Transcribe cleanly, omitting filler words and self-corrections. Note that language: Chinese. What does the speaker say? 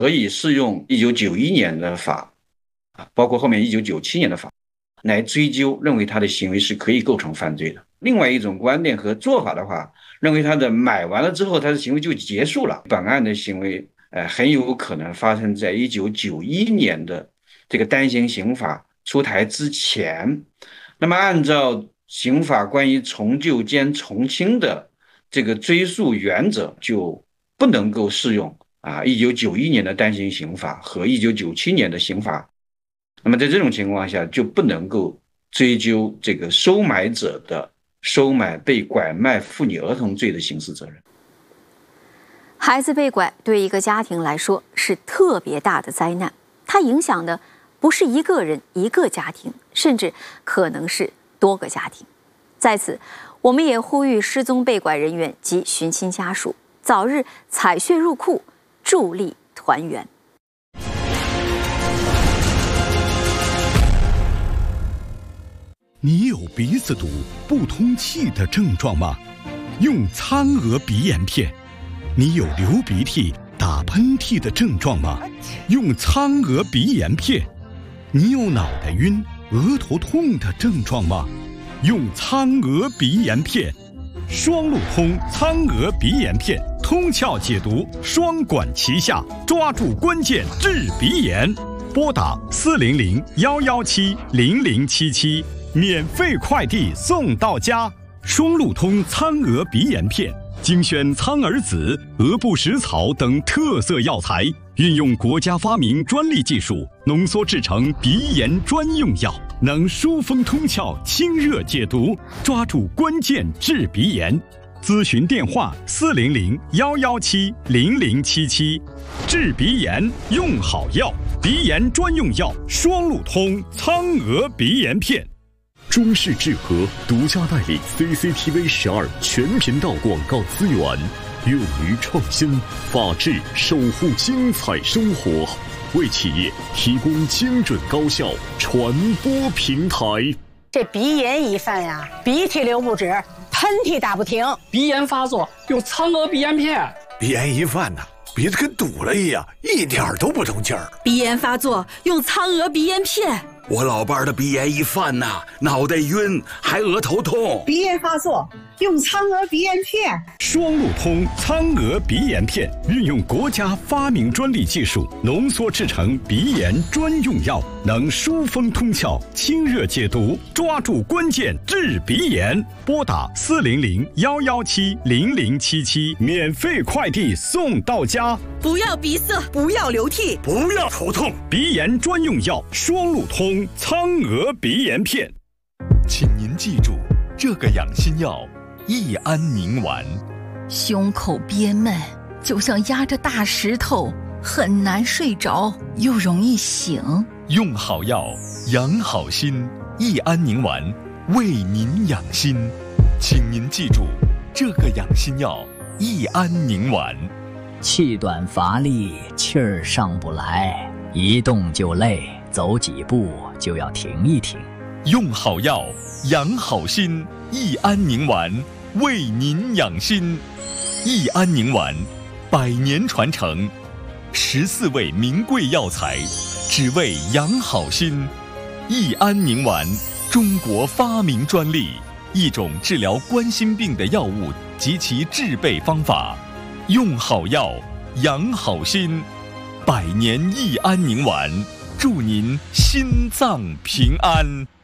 可以适用1991年的法包括后面1997年的法来追究，认为他的行为是可以构成犯罪的。另外一种观点和做法的话，认为他的买完了之后，他的行为就结束了。本案的行为很有可能发生在1991年的这个单行刑法出台之前。那么按照刑法关于从旧兼从轻的这个追诉原则，就不能够适用1991年的单行刑法和1997年的刑法。那么在这种情况下，就不能够追究这个收买者的收买被拐卖妇女儿童罪的刑事责任。 孩子被拐对一个家庭来说是特别大的灾难，它影响的不是一个人一个家庭，甚至可能是多个家庭。在此，我们也呼吁失踪被拐人员及寻亲家属早日采血入库，助力团圆。 你有鼻子堵、不通气的症状吗？用苍娥鼻炎片。你有流鼻涕、打喷嚏的症状吗？用苍娥鼻炎片。你有脑袋晕、额头痛的症状吗？用苍娥鼻炎片。双路通苍娥鼻炎片，通窍解毒，双管齐下，抓住关键治鼻炎。拨打400-117-0077，免费快递送到家。双路通苍娥鼻炎片，精选苍耳子、鹅不食草等特色药材，运用国家发明专利技术，浓缩制成鼻炎专用药，能疏风通窍、清热解毒，抓住关键治鼻炎。咨询电话400-117-0077。治鼻炎用好药，鼻炎专用药双路通苍娥鼻炎片。 中视智和独家代理 CCTV12全频道广告资源，勇于创新，法治守护精彩生活，为企业提供精准高效传播平台。 这鼻炎一犯呀，鼻涕流不止，喷嚏打不停， 鼻炎发作用苍娥鼻炎片。 鼻炎一犯呢，鼻子跟堵了一样，一点都不通气儿。 鼻炎发作用苍娥鼻炎片。 我老伴儿的鼻炎一犯呐，脑袋晕，还额头痛。 鼻炎发作用苍娥鼻炎片。 双路通苍娥鼻炎片，运用国家发明专利技术，浓缩制成鼻炎专用药，能疏风通窍、清热解毒，抓住关键治鼻炎。拨打400-117-0077，免费快递送到家。 不要鼻塞，不要流涕， 不要头痛， 鼻炎专用药双路通苍娥鼻炎片。 请您记住这个养心药：益安宁丸。 胸口憋闷，就像压着大石头，很难睡着，又容易醒。 用好药，养好心。益安宁丸为您养心，请您记住这个养心药：益安宁丸。 气短乏力，气儿上不来，一动就累，走几步就要停一停。 用好药，养好心。益安宁丸为您养心。益安宁丸100年传承，14味名贵药材，只为养好心。益安宁丸，中国发明专利，一种治疗冠心病的药物及其制备方法。用好药，养好心。100年益安宁丸，祝您心脏平安。